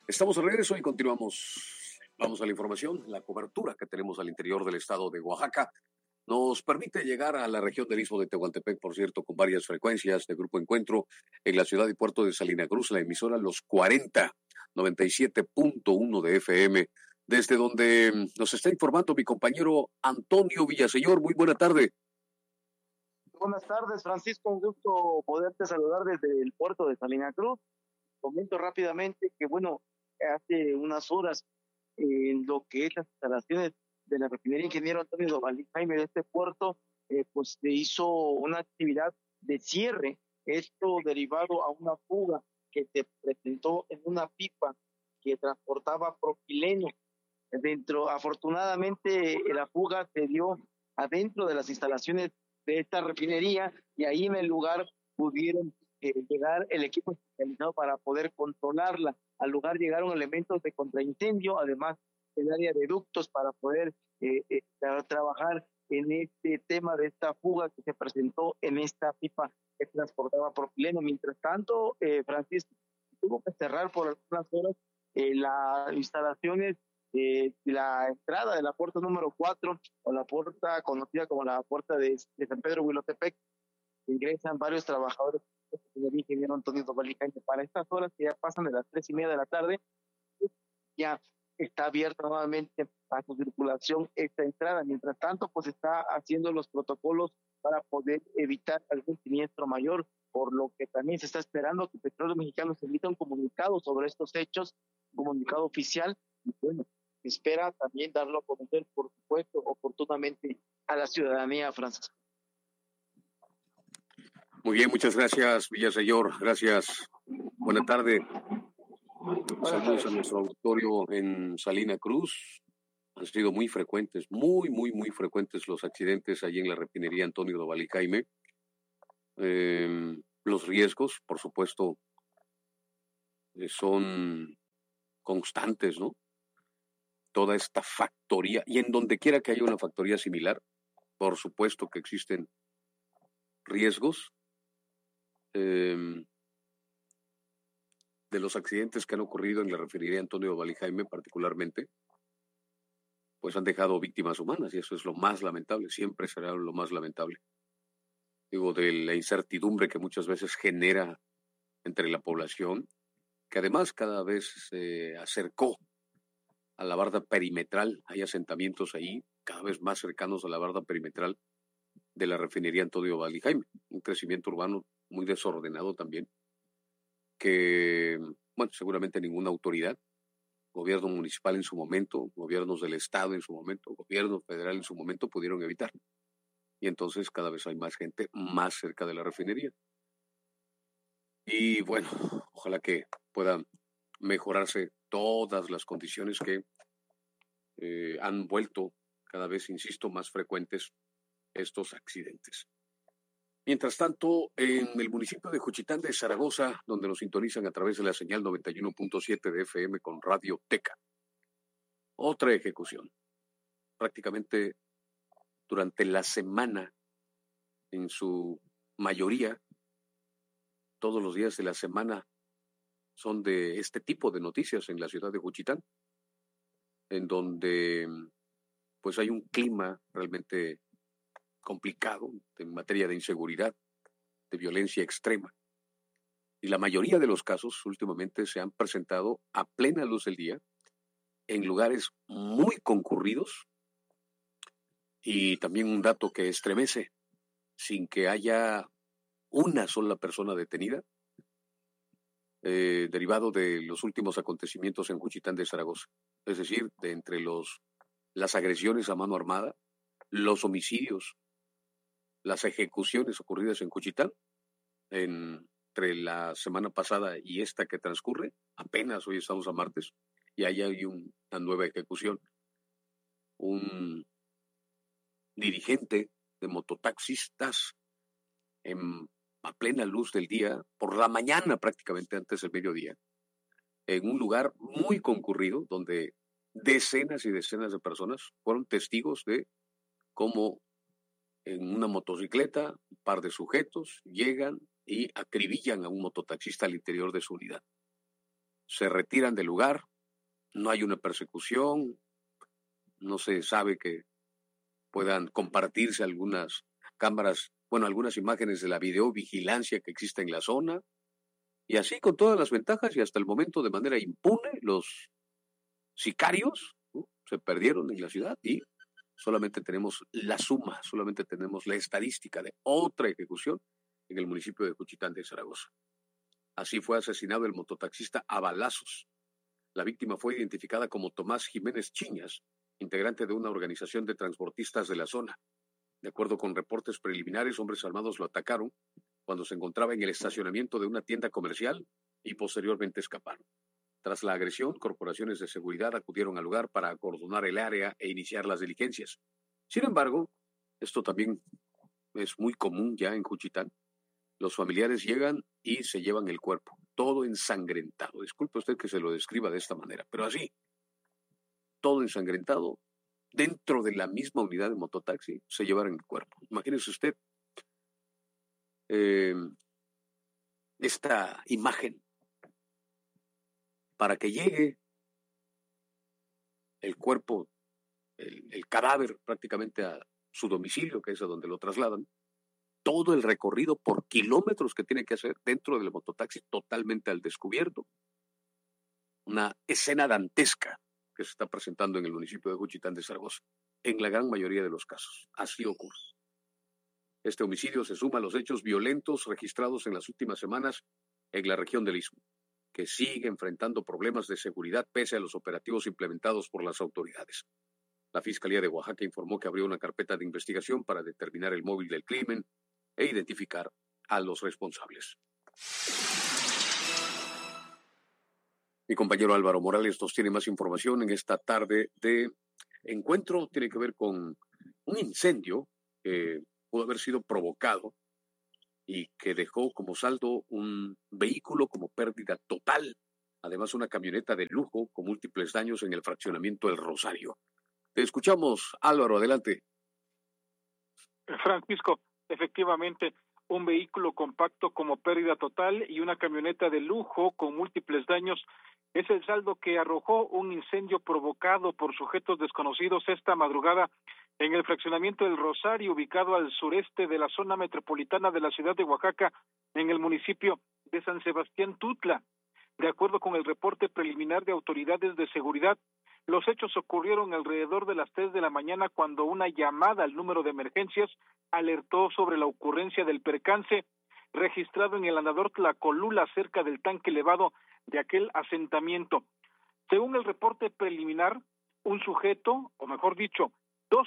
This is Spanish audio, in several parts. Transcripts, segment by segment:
Estamos de regreso y continuamos. Vamos a la información. La cobertura que tenemos al interior del estado de Oaxaca nos permite llegar a la región del Istmo de Tehuantepec, por cierto, con varias frecuencias de Grupo Encuentro en la ciudad y puerto de Salina Cruz, la emisora Los 40, 97.1 de FM, desde donde nos está informando mi compañero Antonio Villaseñor. Muy buena tarde. Buenas tardes, Francisco, un gusto poderte saludar desde el puerto de Salina Cruz. Comento rápidamente que, hace unas horas en lo que es las instalaciones de la refinería Ingeniero Antonio Dovalí Jaime de este puerto, pues se hizo una actividad de cierre, esto derivado a una fuga que se presentó en una pipa que transportaba propileno. Afortunadamente, la fuga se dio adentro de las instalaciones de esta refinería y ahí en el lugar pudieron llegar el equipo especializado para poder controlarla. Al lugar llegaron elementos de contraincendio, además del área de ductos para poder trabajar en este tema de esta fuga que se presentó en esta pipa que transportaba propileno. Mientras tanto, Francisco, tuvo que cerrar por algunas horas las instalaciones, la entrada de la puerta número 4 o la puerta conocida como la puerta de San Pedro Huilotepec. Ingresan varios trabajadores del ingeniero Antonio Dovalí Jaime. Para estas horas que ya pasan de las 3:30 de la tarde, ya está abierta nuevamente a su circulación esta entrada. Mientras tanto, pues está haciendo los protocolos para poder evitar algún siniestro mayor, por lo que también se está esperando que Petróleos Mexicanos emita un comunicado sobre estos hechos, un comunicado oficial, y bueno, espera también darlo a conocer, por supuesto, oportunamente a la ciudadanía, Francisco. Muy bien, muchas gracias, Villaseñor. Gracias. Buena tarde. Saludos a nuestro auditorio en Salina Cruz. Han sido muy frecuentes, muy frecuentes los accidentes allí en la refinería Antonio Dovalí Jaime. Los riesgos, por supuesto, son constantes, ¿no? Toda esta factoría, y en donde quiera que haya una factoría similar, por supuesto que existen riesgos. De los accidentes que han ocurrido en la refinería Antonio Dovalí Jaime particularmente, pues han dejado víctimas humanas, y eso es lo más lamentable, siempre será lo más lamentable. Digo, de la incertidumbre que muchas veces genera entre la población, que además cada vez se acercó a la barda perimetral. Hay asentamientos ahí cada vez más cercanos a la barda perimetral de la refinería Antonio Dovalí Jaime, un crecimiento urbano muy desordenado también, que, bueno, seguramente ninguna autoridad, gobierno municipal en su momento, gobiernos del estado en su momento, gobierno federal en su momento pudieron evitar. Y entonces cada vez hay más gente más cerca de la refinería. Y bueno, ojalá que puedan mejorarse todas las condiciones que han vuelto cada vez, insisto, más frecuentes estos accidentes. Mientras tanto, en el municipio de Juchitán de Zaragoza, donde nos sintonizan a través de la señal 91.7 de FM con Radio Teca, otra ejecución. Prácticamente durante la semana, en su mayoría, todos los días de la semana son de este tipo de noticias en la ciudad de Juchitán, en donde pues hay un clima realmente complicado en materia de inseguridad, de violencia extrema. Y la mayoría de los casos últimamente se han presentado a plena luz del día, en lugares muy concurridos, y también un dato que estremece, sin que haya una sola persona detenida, derivado de los últimos acontecimientos en Juchitán de Zaragoza. Es decir, de entre las agresiones a mano armada, los homicidios, las ejecuciones ocurridas en Juchitán, entre la semana pasada y esta que transcurre, apenas hoy estamos a martes, y ahí hay una nueva ejecución. Un dirigente de mototaxistas a plena luz del día, por la mañana prácticamente antes del mediodía, en un lugar muy concurrido donde decenas y decenas de personas fueron testigos de cómo en una motocicleta un par de sujetos llegan y acribillan a un mototaxista al interior de su unidad. se retiran del lugar, no hay una persecución, no se sabe que puedan compartirse algunas cámaras, bueno, algunas imágenes de la videovigilancia que existe en la zona, y así con todas las ventajas y hasta el momento de manera impune, los sicarios, ¿no?, se perdieron en la ciudad y solamente tenemos la suma, solamente tenemos la estadística de otra ejecución en el municipio de Juchitán de Zaragoza. Así fue asesinado el mototaxista a balazos. La víctima fue identificada como Tomás Jiménez Chiñas, integrante de una organización de transportistas de la zona. De acuerdo con reportes preliminares, hombres armados lo atacaron cuando se encontraba en el estacionamiento de una tienda comercial y posteriormente escaparon. Tras la agresión, corporaciones de seguridad acudieron al lugar para acordonar el área e iniciar las diligencias. Sin embargo, esto también es muy común ya en Juchitán. Los familiares llegan y se llevan el cuerpo, todo ensangrentado. Disculpe usted que se lo describa de esta manera, pero así, todo ensangrentado, dentro de la misma unidad de mototaxi, se llevaron el cuerpo. Imagínese usted esta imagen. Para que llegue el cuerpo, el cadáver prácticamente a su domicilio, que es a donde lo trasladan, todo el recorrido por kilómetros que tiene que hacer dentro del mototaxi totalmente al descubierto. Una escena dantesca que se está presentando en el municipio de Juchitán de Zaragoza, en la gran mayoría de los casos. Así ocurre. Este homicidio se suma a los hechos violentos registrados en las últimas semanas en la región del Istmo, que sigue enfrentando problemas de seguridad pese a los operativos implementados por las autoridades. La Fiscalía de Oaxaca informó que abrió una carpeta de investigación para determinar el móvil del crimen e identificar a los responsables. Mi compañero Álvaro Morales nos tiene más información en esta tarde de encuentro. Tiene que ver con un incendio que pudo haber sido provocado y que dejó como saldo un vehículo como pérdida total, además una camioneta de lujo con múltiples daños en el fraccionamiento El Rosario. Te escuchamos, Álvaro, adelante. Francisco, efectivamente, un vehículo compacto como pérdida total y una camioneta de lujo con múltiples daños es el saldo que arrojó un incendio provocado por sujetos desconocidos esta madrugada en el fraccionamiento El Rosario, ubicado al sureste de la zona metropolitana de la ciudad de Oaxaca, en el municipio de San Sebastián Tutla. De acuerdo con el reporte preliminar de autoridades de seguridad, los hechos ocurrieron alrededor de las 3 de la mañana cuando una llamada al número de emergencias alertó sobre la ocurrencia del percance registrado en el andador Tlacolula cerca del tanque elevado de aquel asentamiento. Según el reporte preliminar, un sujeto, o mejor dicho, dos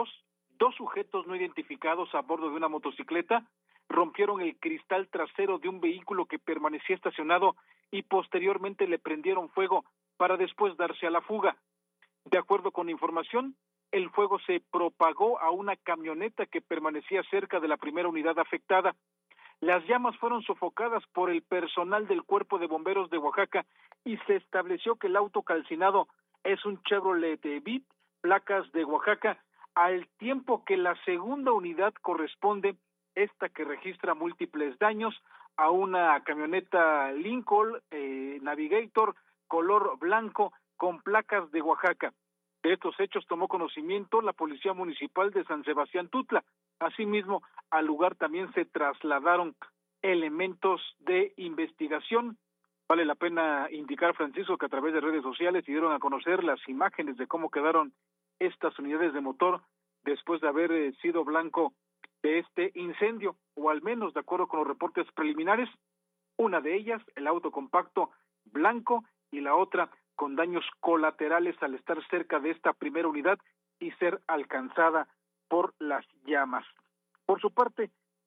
sujetos no identificados a bordo de una motocicleta rompieron el cristal trasero de un vehículo que permanecía estacionado y posteriormente le prendieron fuego para después darse a la fuga. De acuerdo con información, el fuego se propagó a una camioneta que permanecía cerca de la primera unidad afectada. Las llamas fueron sofocadas por el personal del Cuerpo de Bomberos de Oaxaca y se estableció que el auto calcinado es un Chevrolet Beat, placas de Oaxaca, al tiempo que la segunda unidad corresponde, esta que registra múltiples daños, a una camioneta Lincoln Navigator color blanco con placas de Oaxaca. De estos hechos tomó conocimiento la Policía Municipal de San Sebastián Tutla. Asimismo, al lugar también se trasladaron elementos de investigación. Vale la pena indicar, Francisco, que a través de redes sociales se dieron a conocer las imágenes de cómo quedaron estas unidades de motor después de haber sido blanco de este incendio, o al menos de acuerdo con los reportes preliminares, una de ellas, el auto compacto blanco, y la otra con daños colaterales al estar cerca de esta primera unidad y ser alcanzada por las llamas. Por su parte,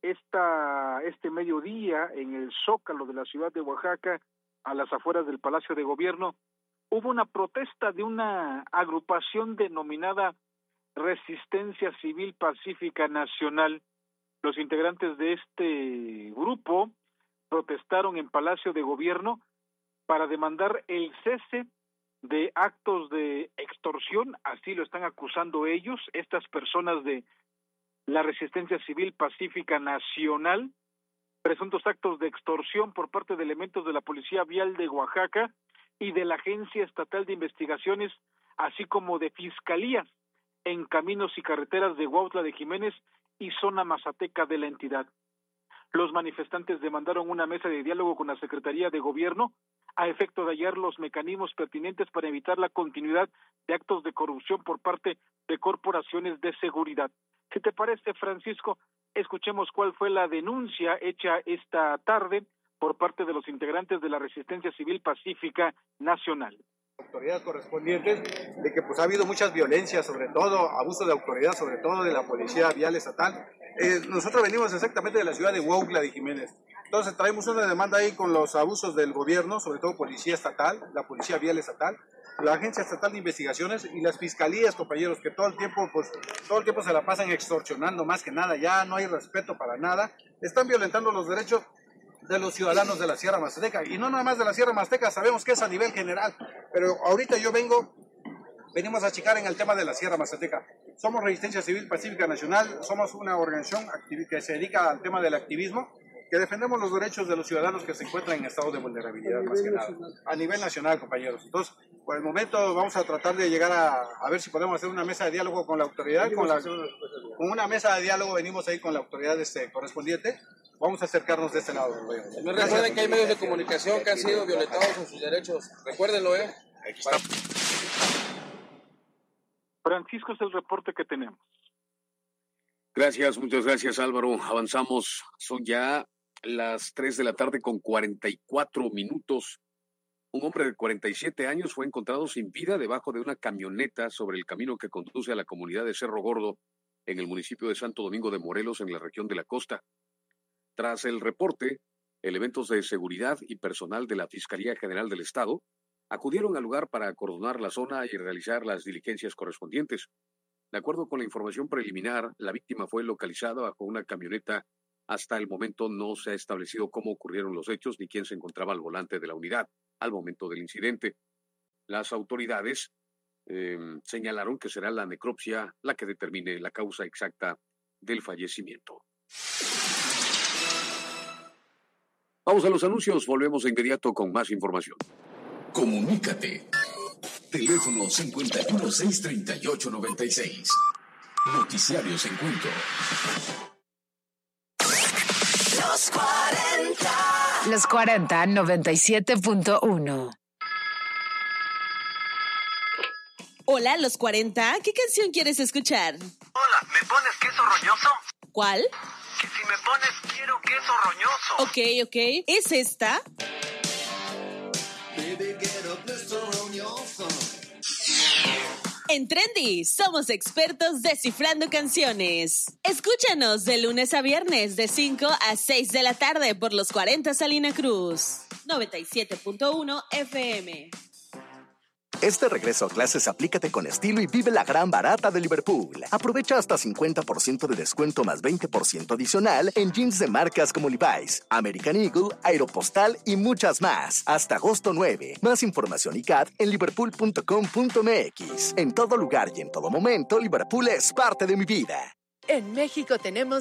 este mediodía en el Zócalo de la ciudad de Oaxaca, a las afueras del Palacio de Gobierno, hubo una protesta de una agrupación denominada Resistencia Civil Pacífica Nacional. Los integrantes de este grupo protestaron en Palacio de Gobierno para demandar el cese de actos de extorsión, así lo están acusando ellos, estas personas de la Resistencia Civil Pacífica Nacional, presuntos actos de extorsión por parte de elementos de la Policía Vial de Oaxaca y de la Agencia Estatal de Investigaciones, así como de fiscalías en caminos y carreteras de Huautla de Jiménez y zona mazateca de la entidad. Los manifestantes demandaron una mesa de diálogo con la Secretaría de Gobierno a efecto de hallar los mecanismos pertinentes para evitar la continuidad de actos de corrupción por parte de corporaciones de seguridad. Si te parece, Francisco, escuchemos cuál fue la denuncia hecha esta tarde por parte de los integrantes de la Resistencia Civil Pacífica Nacional. Autoridades correspondientes de que pues ha habido muchas violencias, sobre todo abuso de autoridad, sobre todo de la Policía Vial Estatal. Nosotros venimos exactamente de la ciudad de Huautla de Jiménez. Entonces traemos una demanda ahí con los abusos del gobierno, sobre todo Policía Estatal, la Policía Vial Estatal, la Agencia Estatal de Investigaciones y las fiscalías, compañeros, que todo el tiempo se la pasan extorsionando, más que nada, ya no hay respeto para nada, están violentando los derechos de los ciudadanos de la Sierra Mazateca, y no nada más de la Sierra Mazateca, sabemos que es a nivel general, pero ahorita venimos a checar en el tema de la Sierra Mazateca. Somos Resistencia Civil Pacífica Nacional, somos una organización que se dedica al tema del activismo, que defendemos los derechos de los ciudadanos que se encuentran en estado de vulnerabilidad, más que nada, a nivel nacional, compañeros. Entonces, por el momento vamos a tratar de llegar a ver si podemos hacer una mesa de diálogo con la autoridad, con una mesa de diálogo venimos ahí con la autoridad correspondiente. Vamos a acercarnos de este lado. No recuerden que hay medios de comunicación que han sido violentados en sus derechos. Recuérdenlo, Aquí está. Francisco, es el reporte que tenemos. Gracias, muchas gracias, Álvaro. Avanzamos. Son ya las 3 de la tarde con 44 minutos. Un hombre de 47 años fue encontrado sin vida debajo de una camioneta sobre el camino que conduce a la comunidad de Cerro Gordo, en el municipio de Santo Domingo de Morelos, en la región de la costa. Tras el reporte, elementos de seguridad y personal de la Fiscalía General del Estado acudieron al lugar para acordonar la zona y realizar las diligencias correspondientes. De acuerdo con la información preliminar, la víctima fue localizada bajo una camioneta. Hasta el momento no se ha establecido cómo ocurrieron los hechos ni quién se encontraba al volante de la unidad al momento del incidente. Las autoridades señalaron que será la necropsia la que determine la causa exacta del fallecimiento. Vamos a los anuncios, volvemos de inmediato con más información. Comunícate. Teléfono 5163896. Noticiarios Encuentro. Los 40. Los 40, 97.1. Hola, los 40. ¿Qué canción quieres escuchar? Hola, ¿me pones queso roñoso? ¿Cuál? Que si me pones quiero queso roñoso. Ok. ¿Es esta? En Trendy, somos expertos descifrando canciones. Escúchanos de lunes a viernes de 5 a 6 de la tarde por los 40 Salina Cruz. 97.1 FM. Este regreso a clases aplícate con estilo y vive la gran barata de Liverpool. Aprovecha hasta 50% de descuento más 20% adicional en jeans de marcas como Levi's, American Eagle, Aeropostale y muchas más. Hasta agosto 9. Más información y CAT en liverpool.com.mx. En todo lugar y en todo momento, Liverpool es parte de mi vida. En México tenemos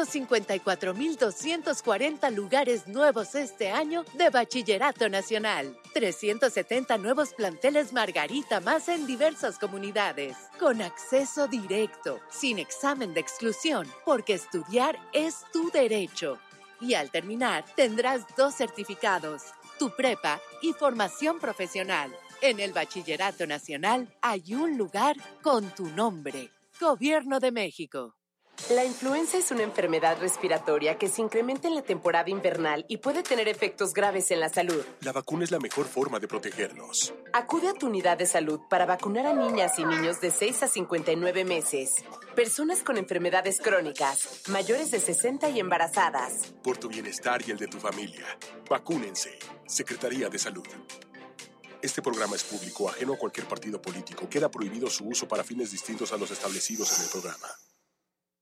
154,240 lugares nuevos este año de Bachillerato Nacional. 370 nuevos planteles Margarita más en diversas comunidades. Con acceso directo, sin examen de exclusión, porque estudiar es tu derecho. Y al terminar, tendrás 2 certificados, tu prepa y formación profesional. En el Bachillerato Nacional hay un lugar con tu nombre. Gobierno de México. La influenza es una enfermedad respiratoria que se incrementa en la temporada invernal y puede tener efectos graves en la salud. La vacuna es la mejor forma de protegernos. Acude a tu unidad de salud para vacunar a niñas y niños de 6 a 59 meses, personas con enfermedades crónicas, mayores de 60 y embarazadas. Por tu bienestar y el de tu familia, vacúnense. Secretaría de Salud. Este programa es público, ajeno a cualquier partido político. Queda prohibido su uso para fines distintos a los establecidos en el programa.